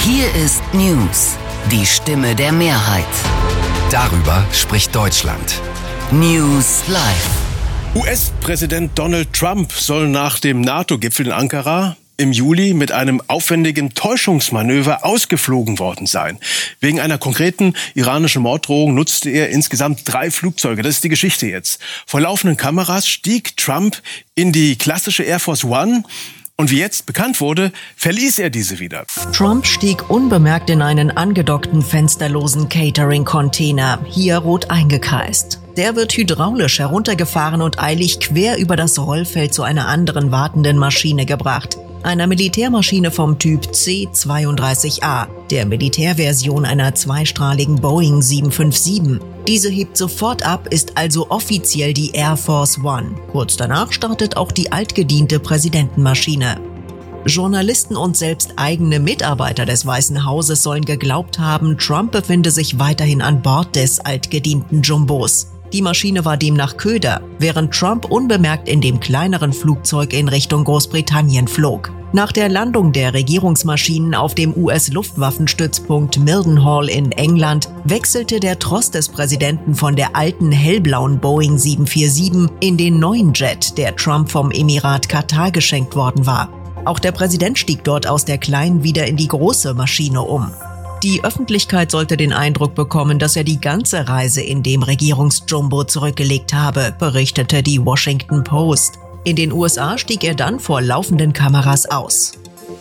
Hier ist News, die Stimme der Mehrheit. Darüber spricht Deutschland. News Live. US-Präsident Donald Trump soll nach dem NATO-Gipfel in Ankara im Juli mit einem aufwendigen Täuschungsmanöver ausgeflogen worden sein. Wegen einer konkreten iranischen Morddrohung nutzte er insgesamt 3 Flugzeuge. Das ist die Geschichte jetzt. Vor laufenden Kameras stieg Trump in die klassische Air Force One. Und wie jetzt bekannt wurde, verließ er diese wieder. Trump stieg unbemerkt in einen angedockten, fensterlosen Catering-Container, hier rot eingekreist. Der wird hydraulisch heruntergefahren und eilig quer über das Rollfeld zu einer anderen wartenden Maschine gebracht. Einer Militärmaschine vom Typ C-32A, der Militärversion einer zweistrahligen Boeing 757. Diese hebt sofort ab, ist also offiziell die Air Force One. Kurz danach startet auch die altgediente Präsidentenmaschine. Journalisten und selbst eigene Mitarbeiter des Weißen Hauses sollen geglaubt haben, Trump befinde sich weiterhin an Bord des altgedienten Jumbos. Die Maschine war demnach Köder, während Trump unbemerkt in dem kleineren Flugzeug in Richtung Großbritannien flog. Nach der Landung der Regierungsmaschinen auf dem US-Luftwaffenstützpunkt Mildenhall in England wechselte der Tross des Präsidenten von der alten hellblauen Boeing 747 in den neuen Jet, der Trump vom Emirat Katar geschenkt worden war. Auch der Präsident stieg dort aus der kleinen wieder in die große Maschine um. Die Öffentlichkeit sollte den Eindruck bekommen, dass er die ganze Reise in dem Regierungsjumbo zurückgelegt habe, berichtete die Washington Post. In den USA stieg er dann vor laufenden Kameras aus.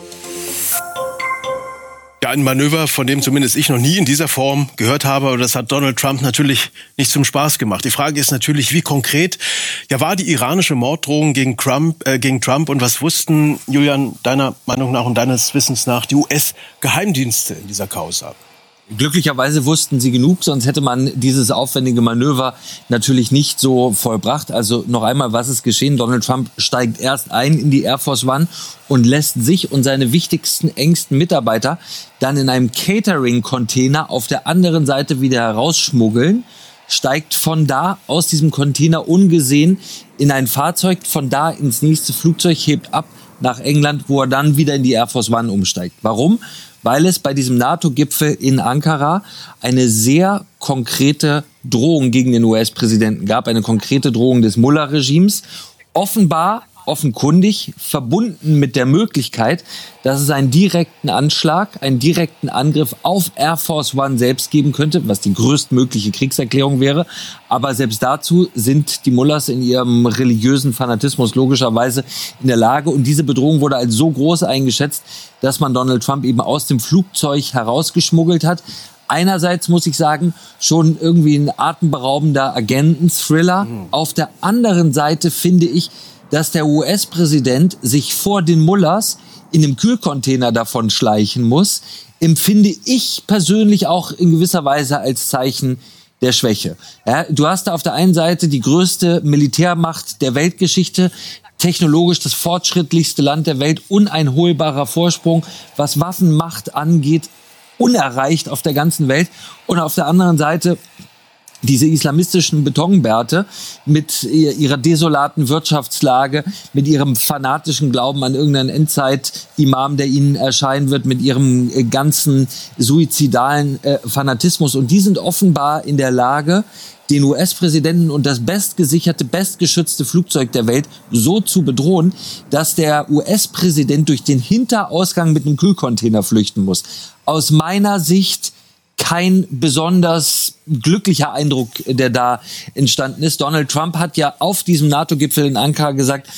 Ja, ein Manöver, von dem zumindest ich noch nie in dieser Form gehört habe, aber das hat Donald Trump natürlich nicht zum Spaß gemacht. Die Frage ist natürlich, wie konkret war die iranische Morddrohung gegen Trump und was wussten, Julian, deiner Meinung nach und deines Wissens nach die US-Geheimdienste in dieser Causa? Glücklicherweise wussten sie genug, sonst hätte man dieses aufwendige Manöver natürlich nicht so vollbracht. Also noch einmal, was ist geschehen? Donald Trump steigt erst ein in die Air Force One und lässt sich und seine wichtigsten, engsten Mitarbeiter dann in einem Catering-Container auf der anderen Seite wieder herausschmuggeln, steigt von da aus diesem Container ungesehen in ein Fahrzeug, von da ins nächste Flugzeug, hebt ab nach England, wo er dann wieder in die Air Force One umsteigt. Warum? Weil es bei diesem NATO-Gipfel in Ankara eine sehr konkrete Drohung gegen den US-Präsidenten gab, eine konkrete Drohung des Mullah-Regimes, offenkundig verbunden mit der Möglichkeit, dass es einen direkten Anschlag, einen direkten Angriff auf Air Force One selbst geben könnte, was die größtmögliche Kriegserklärung wäre. Aber selbst dazu sind die Mullahs in ihrem religiösen Fanatismus logischerweise in der Lage. Und diese Bedrohung wurde als so groß eingeschätzt, dass man Donald Trump eben aus dem Flugzeug herausgeschmuggelt hat. Einerseits muss ich sagen, schon irgendwie ein atemberaubender Agenten-Thriller. Auf der anderen Seite finde ich, dass der US-Präsident sich vor den Mullahs in einem Kühlcontainer davon schleichen muss, empfinde ich persönlich auch in gewisser Weise als Zeichen der Schwäche. Ja, du hast da auf der einen Seite die größte Militärmacht der Weltgeschichte, technologisch das fortschrittlichste Land der Welt, uneinholbarer Vorsprung, was Waffenmacht angeht, unerreicht auf der ganzen Welt. Und auf der anderen Seite diese islamistischen Betonbärte mit ihrer desolaten Wirtschaftslage, mit ihrem fanatischen Glauben an irgendeinen Endzeit-Imam, der ihnen erscheinen wird, mit ihrem ganzen suizidalen Fanatismus. Und die sind offenbar in der Lage, den US-Präsidenten und das bestgesicherte, bestgeschützte Flugzeug der Welt so zu bedrohen, dass der US-Präsident durch den Hinterausgang mit einem Kühlcontainer flüchten muss. Aus meiner Sicht kein besonders glücklicher Eindruck, der da entstanden ist. Donald Trump hat ja auf diesem NATO-Gipfel in Ankara gesagt,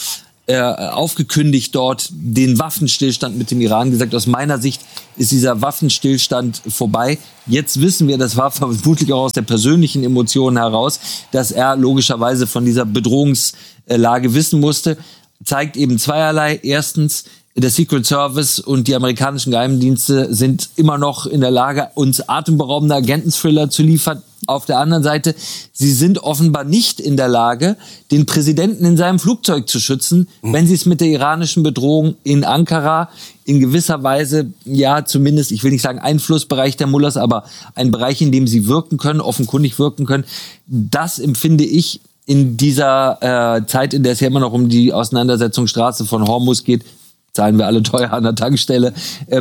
aufgekündigt dort den Waffenstillstand mit dem Iran, gesagt, aus meiner Sicht ist dieser Waffenstillstand vorbei. Jetzt wissen wir, das war vermutlich auch aus der persönlichen Emotion heraus, dass er logischerweise von dieser Bedrohungslage wissen musste. Zeigt eben zweierlei. Erstens, der Secret Service und die amerikanischen Geheimdienste sind immer noch in der Lage, uns atemberaubende Agenten-Thriller zu liefern. Auf der anderen Seite, sie sind offenbar nicht in der Lage, den Präsidenten in seinem Flugzeug zu schützen, wenn sie es mit der iranischen Bedrohung in Ankara in gewisser Weise, ja zumindest, ich will nicht sagen Einflussbereich der Mullahs, aber ein Bereich, in dem sie wirken können, offenkundig wirken können. Das empfinde ich in dieser Zeit, in der es ja immer noch um die Auseinandersetzungsstraße von Hormuz geht, zahlen wir alle teuer an der Tankstelle,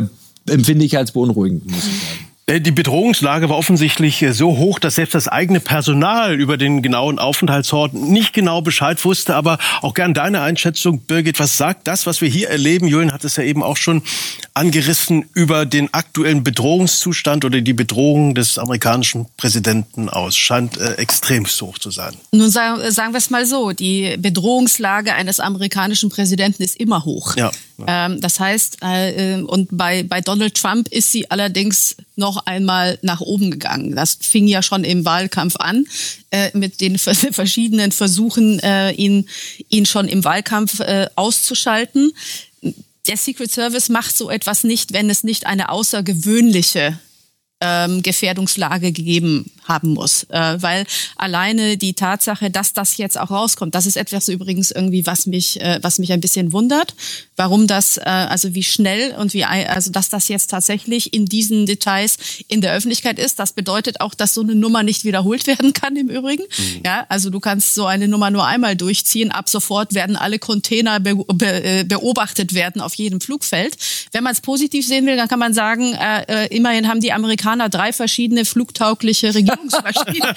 empfinde ich als beunruhigend, muss ich sagen. Die Bedrohungslage war offensichtlich so hoch, dass selbst das eigene Personal über den genauen Aufenthaltsort nicht genau Bescheid wusste. Aber auch gern deine Einschätzung, Birgit. Was sagt das, was wir hier erleben? Julian hat es ja eben auch schon angerissen, über den aktuellen Bedrohungszustand oder die Bedrohung des amerikanischen Präsidenten aus. Scheint extremst hoch zu sein. Nun sagen wir es mal so, die Bedrohungslage eines amerikanischen Präsidenten ist immer hoch. Ja. Das heißt, und bei Donald Trump ist sie allerdings noch einmal nach oben gegangen. Das fing ja schon im Wahlkampf an, mit den verschiedenen Versuchen, ihn schon im Wahlkampf auszuschalten. Der Secret Service macht so etwas nicht, wenn es nicht eine außergewöhnliche Gefährdungslage gegeben haben muss. Weil alleine die Tatsache, dass das jetzt auch rauskommt, das ist etwas übrigens irgendwie, was mich ein bisschen wundert. Warum das, also wie schnell und also dass das jetzt tatsächlich in diesen Details in der Öffentlichkeit ist. Das bedeutet auch, dass so eine Nummer nicht wiederholt werden kann im Übrigen. Ja, also du kannst so eine Nummer nur einmal durchziehen. Ab sofort werden alle Container beobachtet werden auf jedem Flugfeld. Wenn man es positiv sehen will, dann kann man sagen, immerhin haben die Amerikaner 3 verschiedene flugtaugliche Regierungsmaschinen.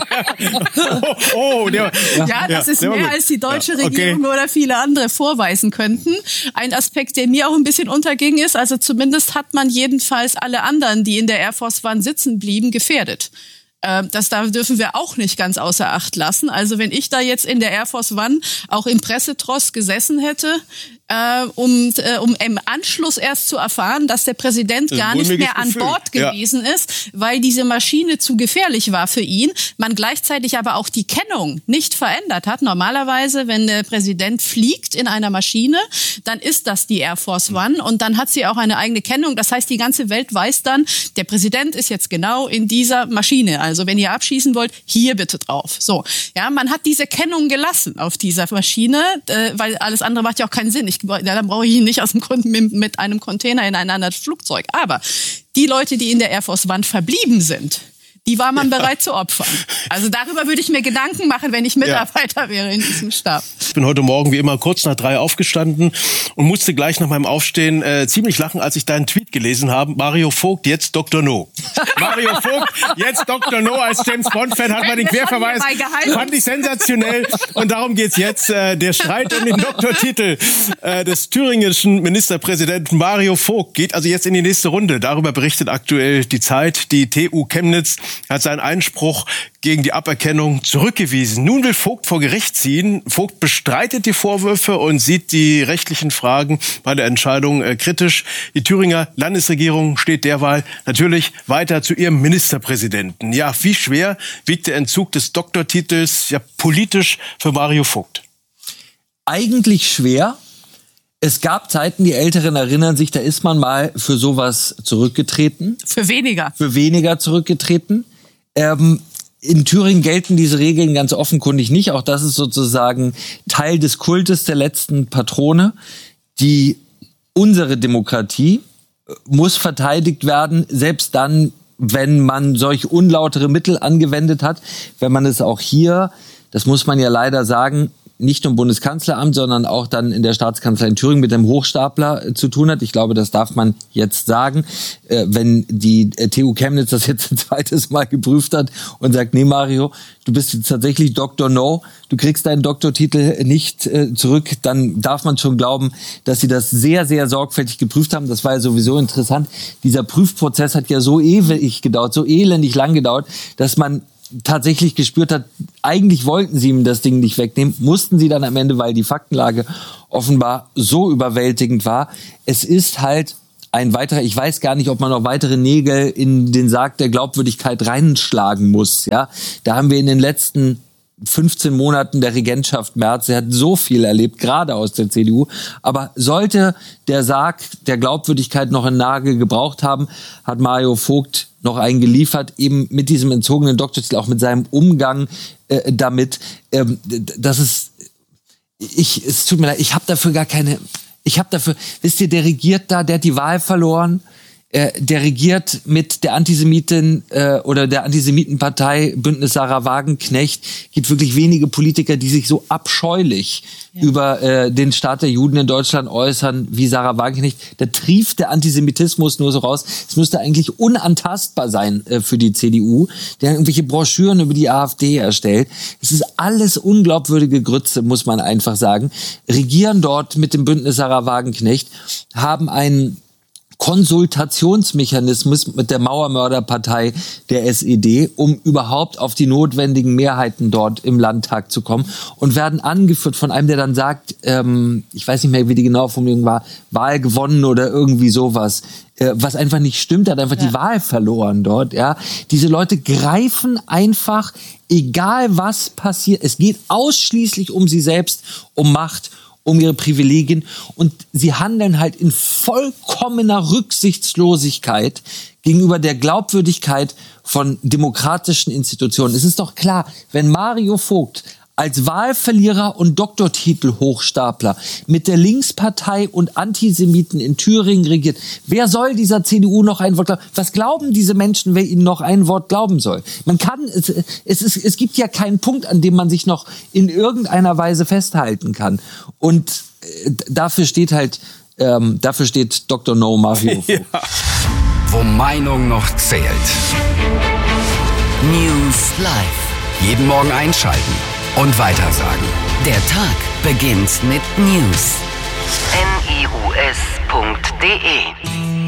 Das ist mehr, als die deutsche Regierung oder viele andere vorweisen könnten. Ein Aspekt, der mir auch ein bisschen unterging, ist, also zumindest hat man jedenfalls alle anderen, die in der Air Force One sitzen blieben, gefährdet. Da dürfen wir auch nicht ganz außer Acht lassen. Also wenn ich da jetzt in der Air Force One auch im Pressetross gesessen hätte, um im Anschluss erst zu erfahren, dass der Präsident gar nicht mehr an Bord gewesen ist, weil diese Maschine zu gefährlich war für ihn. Man gleichzeitig aber auch die Kennung nicht verändert hat. Normalerweise, wenn der Präsident fliegt in einer Maschine, dann ist das die Air Force One und dann hat sie auch eine eigene Kennung. Das heißt, die ganze Welt weiß dann, der Präsident ist jetzt genau in dieser Maschine. Also wenn ihr abschießen wollt, hier bitte drauf. So, ja, man hat diese Kennung gelassen auf dieser Maschine, weil alles andere macht ja auch keinen Sinn. Dann brauche ich ihn nicht mit einem Container in ein anderes Flugzeug. Aber die Leute, die in der Air Force One verblieben sind, die war man bereit zu opfern. Also darüber würde ich mir Gedanken machen, wenn ich Mitarbeiter wäre in diesem Stab. Ich bin heute Morgen wie immer kurz nach 3 aufgestanden und musste gleich nach meinem Aufstehen ziemlich lachen, als ich deinen Tweet gelesen habe. Mario Vogt, jetzt Dr. No. Mario Vogt, jetzt Dr. No als James-Bond-Fan hat man den Querverweis. Fand ich sensationell. Und darum geht's jetzt. Der Streit um den Doktortitel des thüringischen Ministerpräsidenten Mario Vogt geht also jetzt in die nächste Runde. Darüber berichtet aktuell die Zeit. Die TU Chemnitz hat seinen Einspruch gegen die Aberkennung zurückgewiesen. Nun will Vogt vor Gericht ziehen. Vogt bestreitet die Vorwürfe und sieht die rechtlichen Fragen bei der Entscheidung kritisch. Die Thüringer Landesregierung steht derweil natürlich weiter zu ihrem Ministerpräsidenten. Ja, wie schwer wiegt der Entzug des Doktortitels politisch für Mario Vogt? Eigentlich schwer. Es gab Zeiten, die Älteren erinnern sich, da ist man mal für sowas zurückgetreten. Für weniger. Für weniger zurückgetreten. In Thüringen gelten diese Regeln ganz offenkundig nicht. Auch das ist sozusagen Teil des Kultes der letzten Patrone. Unsere Demokratie muss verteidigt werden, selbst dann, wenn man solch unlautere Mittel angewendet hat. Wenn man es auch hier, das muss man ja leider sagen, nicht nur im Bundeskanzleramt, sondern auch dann in der Staatskanzlei in Thüringen mit dem Hochstapler zu tun hat. Ich glaube, das darf man jetzt sagen. Wenn die TU Chemnitz das jetzt ein zweites Mal geprüft hat und sagt, nee Mario, du bist jetzt tatsächlich Dr. No, du kriegst deinen Doktortitel nicht zurück, dann darf man schon glauben, dass sie das sehr, sehr sorgfältig geprüft haben. Das war ja sowieso interessant. Dieser Prüfprozess hat ja so ewig gedauert, so elendig lang gedauert, dass man tatsächlich gespürt hat, eigentlich wollten sie ihm das Ding nicht wegnehmen, mussten sie dann am Ende, weil die Faktenlage offenbar so überwältigend war. Es ist halt ein weiterer, ich weiß gar nicht, ob man noch weitere Nägel in den Sarg der Glaubwürdigkeit reinschlagen muss. Ja, da haben wir in den letzten 15 Monaten der Regentschaft Merz, er hat so viel erlebt, gerade aus der CDU. Aber sollte der Sarg der Glaubwürdigkeit noch einen Nagel gebraucht haben, hat Mario Vogt noch einen geliefert, eben mit diesem entzogenen Doktortitel, auch mit seinem Umgang damit. Es tut mir leid, wisst ihr, der regiert da, der hat die Wahl verloren. der regiert mit der Antisemitin oder der Antisemitenpartei Bündnis Sarah Wagenknecht. Gibt wirklich wenige Politiker, die sich so abscheulich über den Staat der Juden in Deutschland äußern wie Sarah Wagenknecht. Da trieft der Antisemitismus nur so raus. Es müsste eigentlich unantastbar sein für die CDU, der irgendwelche Broschüren über die AfD erstellt. Es ist alles unglaubwürdige Grütze, muss man einfach sagen. Regieren dort mit dem Bündnis Sarah Wagenknecht, haben einen Konsultationsmechanismus mit der Mauermörderpartei der SED, um überhaupt auf die notwendigen Mehrheiten dort im Landtag zu kommen, und werden angeführt von einem, der dann sagt, ich weiß nicht mehr, wie die genaue Formulierung war, Wahl gewonnen oder irgendwie sowas, was einfach nicht stimmt, er hat einfach die Wahl verloren dort. Ja, diese Leute greifen einfach, egal was passiert, es geht ausschließlich um sie selbst, um Macht, um ihre Privilegien, und sie handeln halt in vollkommener Rücksichtslosigkeit gegenüber der Glaubwürdigkeit von demokratischen Institutionen. Es ist doch klar, wenn Mario Vogt als Wahlverlierer und Doktortitel-Hochstapler mit der Linkspartei und Antisemiten in Thüringen regiert, wer soll dieser CDU noch ein Wort glauben? Was glauben diese Menschen, wer ihnen noch ein Wort glauben soll? Es gibt ja keinen Punkt, an dem man sich noch in irgendeiner Weise festhalten kann. Und dafür steht Dr. No Mario Vogt. Ja. Wo Meinung noch zählt. News Live. Jeden Morgen einschalten und weitersagen. Der Tag beginnt mit News. news.de